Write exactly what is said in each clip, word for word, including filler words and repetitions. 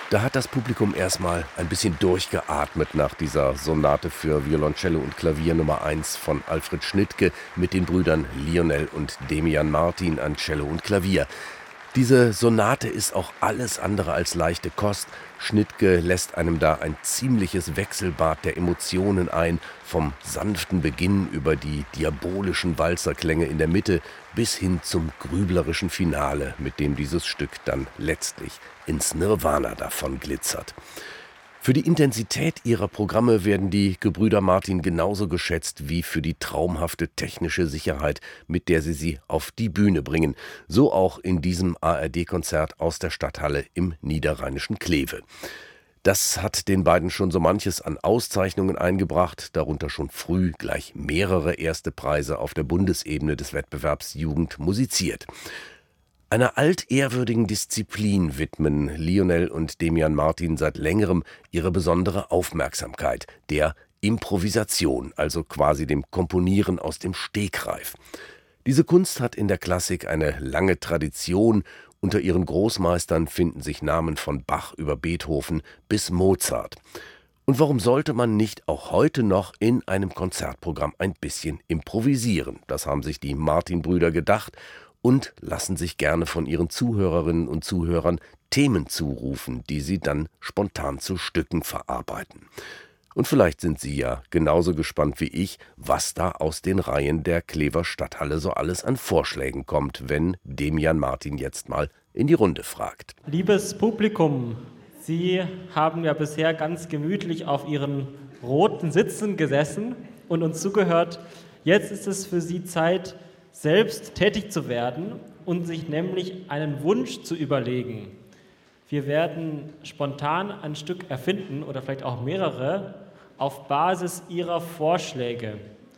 Da hat das Publikum erstmal ein bisschen durchgeatmet nach dieser Sonate für Violoncello und Klavier Nummer eins von Alfred Schnittke mit den Brüdern Lionel und Demian Martin an Cello und Klavier. Diese Sonate ist auch alles andere als leichte Kost. Schnittke lässt einem da ein ziemliches Wechselbad der Emotionen ein, vom sanften Beginn über die diabolischen Walzerklänge in der Mitte bis hin zum grüblerischen Finale, mit dem dieses Stück dann letztlich ins Nirvana davon glitzert. Für die Intensität ihrer Programme werden die Gebrüder Martin genauso geschätzt wie für die traumhafte technische Sicherheit, mit der sie sie auf die Bühne bringen. So auch in diesem A R D-Konzert aus der Stadthalle im niederrheinischen Kleve. Das hat den beiden schon so manches an Auszeichnungen eingebracht, darunter schon früh gleich mehrere erste Preise auf der Bundesebene des Wettbewerbs Jugend musiziert. Einer altehrwürdigen Disziplin widmen Lionel und Demian Martin seit längerem ihre besondere Aufmerksamkeit, der Improvisation, also quasi dem Komponieren aus dem Stegreif. Diese Kunst hat in der Klassik eine lange Tradition. Unter ihren Großmeistern finden sich Namen von Bach über Beethoven bis Mozart. Und warum sollte man nicht auch heute noch in einem Konzertprogramm ein bisschen improvisieren? Das haben sich die Martin-Brüder gedacht und lassen sich gerne von ihren Zuhörerinnen und Zuhörern Themen zurufen, die sie dann spontan zu Stücken verarbeiten. Und vielleicht sind Sie ja genauso gespannt wie ich, was da aus den Reihen der Klever Stadthalle so alles an Vorschlägen kommt, wenn Demian Martin jetzt mal in die Runde fragt. Liebes Publikum, Sie haben ja bisher ganz gemütlich auf Ihren roten Sitzen gesessen und uns zugehört. Jetzt ist es für Sie Zeit, selbst tätig zu werden und sich nämlich einen Wunsch zu überlegen. Wir werden spontan ein Stück erfinden oder vielleicht auch mehrere auf Basis Ihrer Vorschläge.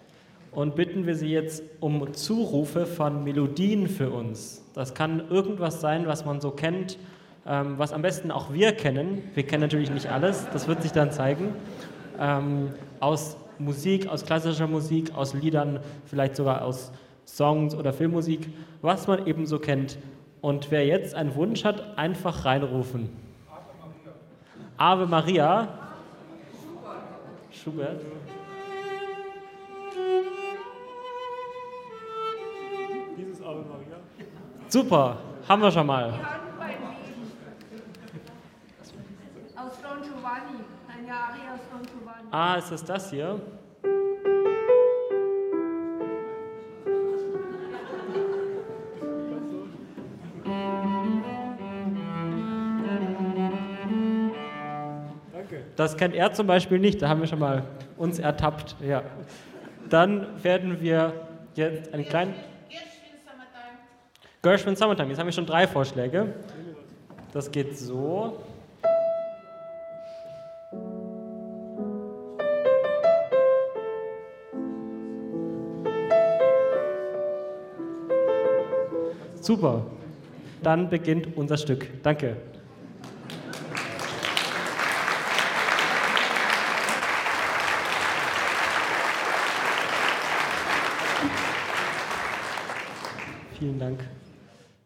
Und bitten wir Sie jetzt um Zurufe von Melodien für uns. Das kann irgendwas sein, was man so kennt, ähm, was am besten auch wir kennen. Wir kennen natürlich nicht alles, das wird sich dann zeigen. Ähm, aus Musik, aus klassischer Musik, aus Liedern, vielleicht sogar aus Songs oder Filmmusik, was man eben so kennt. Und wer jetzt einen Wunsch hat, einfach reinrufen. Ave Maria. Ave Maria. Schubert. Schubert. Dieses Ave Maria. Super, haben wir schon mal. Aus Don Giovanni, eine Aria aus Don Giovanni. Ah, ist das das hier? Das kennt er zum Beispiel nicht, da haben wir schon mal uns ertappt. Ja. Dann werden wir jetzt einen kleinen... Gershwin Summertime, jetzt haben wir schon drei Vorschläge. Das geht so. Super, dann beginnt unser Stück. Danke. Vielen Dank.